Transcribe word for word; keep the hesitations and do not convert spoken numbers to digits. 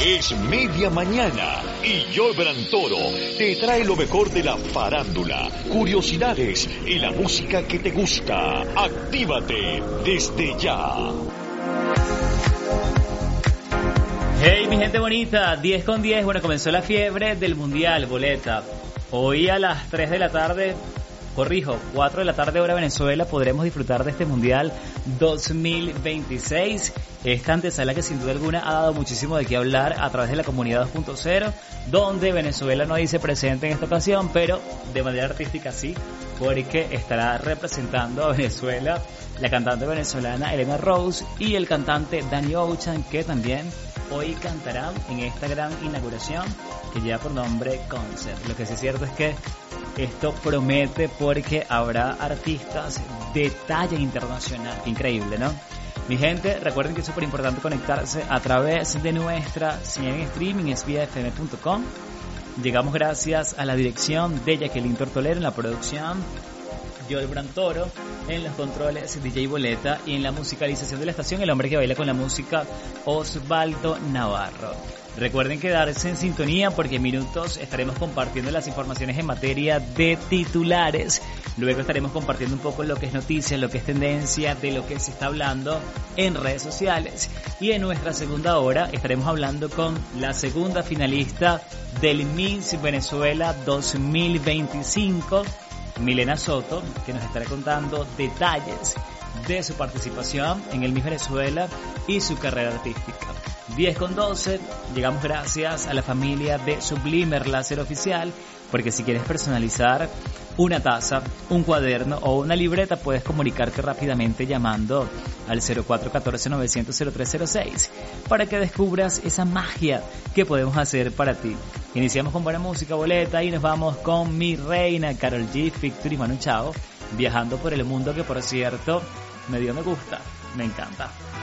Es media mañana y Joel Toro te trae lo mejor de la farándula, curiosidades y la música que te gusta. Actívate desde ya. Hey, mi gente bonita, diez con diez. Bueno, comenzó la fiebre del Mundial, boleta. Hoy a las tres de la tarde, corrijo, cuatro de la tarde hora Venezuela, podremos disfrutar de este Mundial dos mil veintiséis. Esta antesala que sin duda alguna ha dado muchísimo de qué hablar a través de la comunidad dos punto cero, donde Venezuela no dice presente en esta ocasión, pero de manera artística sí, porque estará representando a Venezuela la cantante venezolana Elena Rose y el cantante Danny Ocean, que también hoy cantarán en esta gran inauguración que lleva por nombre Concert. Lo que sí es cierto es que esto promete porque habrá artistas de talla internacional. Increíble, ¿no? Mi gente, recuerden que es súper importante conectarse a través de nuestra señal en streaming, es vía f m punto com. Llegamos gracias a la dirección de Jacqueline Tortolero en la producción, Joel Brantoro en los controles, D J Boleta, y en la musicalización de la estación, el hombre que baila con la música, Osvaldo Navarro. Recuerden quedarse en sintonía porque en minutos estaremos compartiendo las informaciones en materia de titulares. Luego estaremos compartiendo un poco lo que es noticia, lo que es tendencia, de lo que se está hablando en redes sociales. Y en nuestra segunda hora estaremos hablando con la segunda finalista del Miss Venezuela dos mil veinticinco, Milena Soto, que nos estará contando detalles de su participación en el Miss Venezuela y su carrera artística. diez con doce, llegamos gracias a la familia de Sublimer Láser Oficial, porque si quieres personalizar una taza, un cuaderno o una libreta, puedes comunicarte rápidamente llamando al cero cuatro uno cuatro novecientos cero tres cero seis para que descubras esa magia que podemos hacer para ti. Iniciamos con buena música, boleta, y nos vamos con mi reina Karol G, Victory Manu Chao, viajando por el mundo, que por cierto me dio me gusta, me encanta.